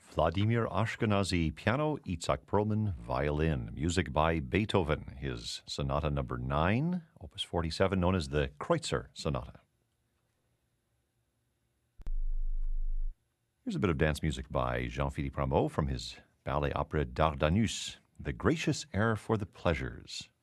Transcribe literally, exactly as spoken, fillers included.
Vladimir Ashkenazy, piano, Itzhak Perlman, violin. Music by Beethoven, his Sonata number nine, opus forty-seven, known as the Kreutzer Sonata. Here's a bit of dance music by Jean-Philippe Rameau from his ballet opera Dardanus, The Gracious Air for the Pleasures.